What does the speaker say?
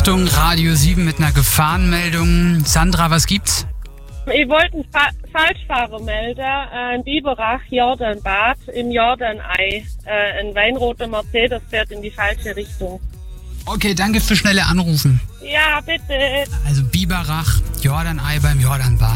Achtung, Radio 7 mit einer Gefahrenmeldung. Sandra, was gibt's? Ich wollte einen Falschfahrer melden, in Biberach, Jordanbad, im Jordanei. Ein weinroter Mercedes fährt in die falsche Richtung. Okay, danke für schnelle Anrufen. Ja, bitte. Also Biberach, Jordanei beim Jordanbad.